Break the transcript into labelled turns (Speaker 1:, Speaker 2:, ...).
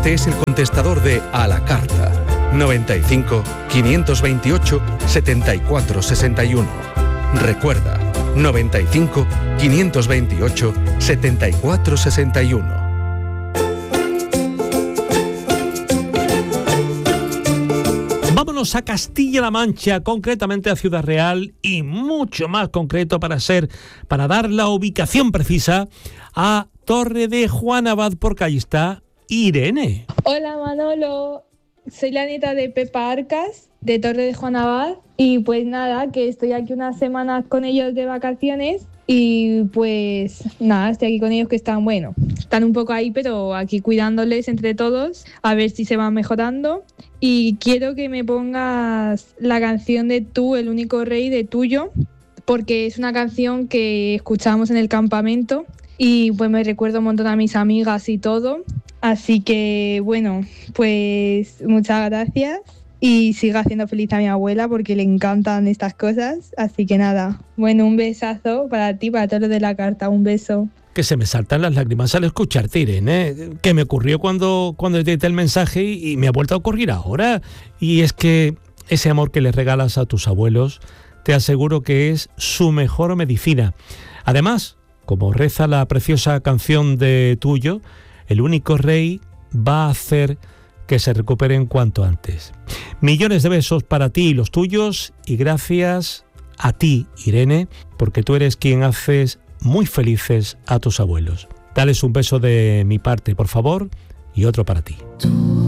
Speaker 1: Este es el contestador de A la Carta. 95 528 74 61. Recuerda, 95 528 74 61.
Speaker 2: Vámonos a Castilla-La Mancha, concretamente a Ciudad Real y mucho más concreto para dar la ubicación precisa a Torre de Juan Abad, porque allí está Irene.
Speaker 3: Hola Manolo, soy la nieta de Pepa Arcas, de Torre de Juan Abad, y pues nada, que estoy aquí unas semanas con ellos de vacaciones y pues nada, estoy aquí con ellos que están un poco ahí, pero aquí cuidándoles entre todos, a ver si se van mejorando. Y quiero que me pongas la canción de Tú, el único rey, de Tuyo, porque es una canción que escuchamos en el campamento y pues me recuerda un montón a mis amigas y todo. Así que bueno, pues muchas gracias y siga haciendo feliz a mi abuela porque le encantan estas cosas. Así que nada, bueno, un besazo para ti, para todos los de la carta, un beso.
Speaker 2: Que se me saltan las lágrimas al escucharte, Irene, que me ocurrió cuando edité el mensaje y me ha vuelto a ocurrir ahora. Y es que ese amor que les regalas a tus abuelos, te aseguro que es su mejor medicina. Además, como reza la preciosa canción de Tuyo, el único rey va a hacer que se recuperen cuanto antes. Millones de besos para ti y los tuyos, y gracias a ti, Irene, porque tú eres quien haces muy felices a tus abuelos. Dales un beso de mi parte, por favor, y otro para ti.